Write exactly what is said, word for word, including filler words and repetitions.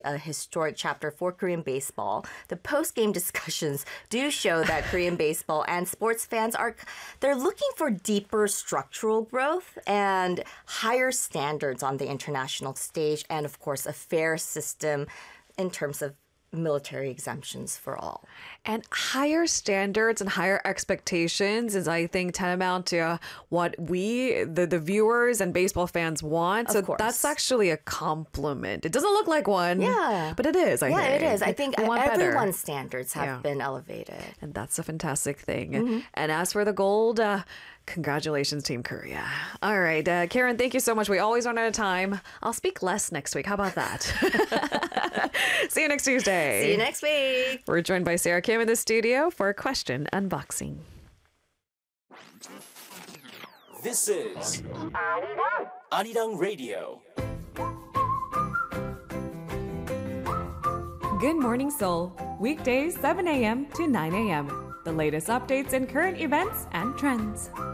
a historic chapter for Korean baseball. The post-game discussions do show that Korean baseball and sports fans are they're looking for deeper structural growth and higher standards on the international stage, and of course a fair system in terms of military exemptions for all. And higher standards and higher expectations is, I think, tantamount to uh, what we, the, the viewers and baseball fans want. Of so course. That's actually a compliment. It doesn't look like one, Yeah. but it is, I yeah, think. it is. I think We want better. everyone's standards have Yeah. been elevated. And that's a fantastic thing. Mm-hmm. And as for the gold, uh, congratulations, Team Korea. All right, uh, Karen, thank you so much. We always run out of time. I'll speak less next week. How about that? See you next Tuesday. See you next week. We're joined by Sarah Kim in the studio for a question unboxing. This is Arirang Radio. Good Morning Seoul, weekdays seven a m to nine a m The latest updates in current events and trends.